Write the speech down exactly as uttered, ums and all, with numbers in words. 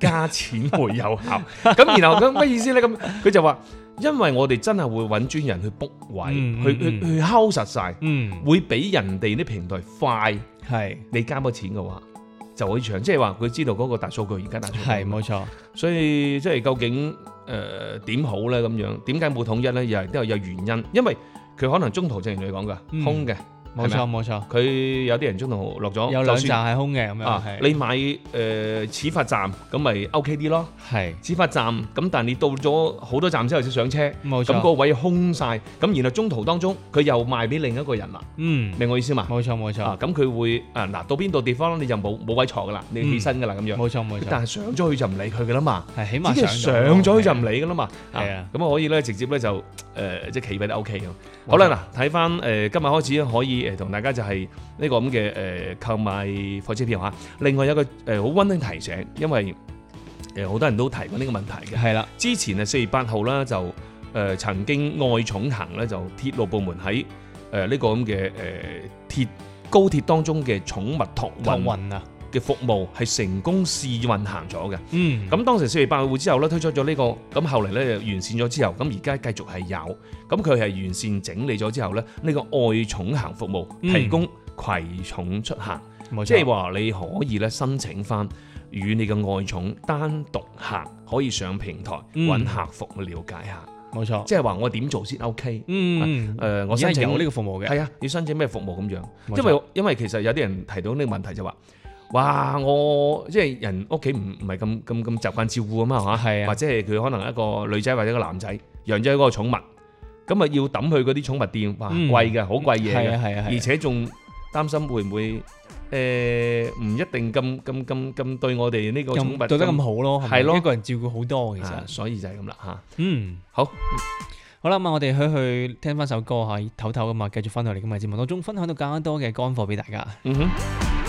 加錢會有效。咁然後咁乜意思咧？咁佢就話，因為我哋真係會揾專人去 book 位， 嗯去去去睺實晒， 嗯， 會比人哋啲平台快。 係你加咗錢嘅話，就可以搶，即係話佢知道嗰個大數據而家大數據。 係冇錯。 所以即係究竟誒點好咧？咁樣點解冇統一咧？又係都有有原因，因為佢可能中途正如你講嘅嗯空嘅。 冇錯冇錯， 佢有啲人中途落咗， 有兩站係空嘅咁樣。 啊，你買誒、呃、始發站咁咪 O K 啲咯。 係始發站咁，但係你到咗好多站之後先上車， 冇錯。 咁個位空晒，咁然後中途當中佢又賣俾另一個人啦。 嗯， 明我意思嘛？ 冇錯冇錯。 啊，咁佢會啊嗱，到邊度地方你就冇冇位坐噶啦，你起身噶啦咁樣。 冇錯冇錯。 但係上咗去就唔理佢噶啦嘛。 係起碼上上咗去就唔理噶啦嘛。 係啊， 咁啊可以咧直接咧就誒、呃、即係企位得 O K 嘅。好啦嗱，睇翻誒今日開始可以誒同大家就係呢個咁嘅誒購買火車票嚇。另外有一個誒好溫馨提醒，因為誒好多人都提過呢個問題嘅。 係啦， 之前啊四月八號啦就誒、呃、曾經愛寵行咧就鐵路部門喺誒呢個咁嘅誒鐵高鐵當中嘅寵物託運運啊嘅服務係成功試運行咗嘅。 嗯， 咁當時四月八號之後咧推出咗呢、這個，咁後嚟咧完善咗之後，咁而家繼續係有，咁佢係完善整理咗之後咧，呢、這個愛寵行服務提供攜寵出行， 冇錯， 即係話你可以咧申請翻與你嘅愛寵單獨行，可以上平台揾客服去了解下。 冇錯， 即係話我點做先 OK？ 嗯， 誒、呃，我申請有呢個服務嘅， 係啊，要申請咩服務咁樣？因為因為其實有啲人提到呢個問題就話。哇！我即係人屋企唔唔係咁咁咁習慣照顧啊嘛嚇， 係啊， 或者係佢可能一個女仔或者一個男仔養咗一個寵物，咁啊要抌去嗰啲寵物店，哇貴嘅，好貴嘢嘅， 係啊， 而且仲擔心會唔會誒唔一定咁咁咁咁對我哋呢個寵物對得咁好咯， 係咯， 一個人照顧好多其實， 所以就係咁啦嚇。 嗯， 好， 好啦，咁我哋去去聽翻首歌嚇，唞唞咁啊，繼續翻到嚟今日節目當中，分享到更加多嘅乾貨俾大家。 嗯哼。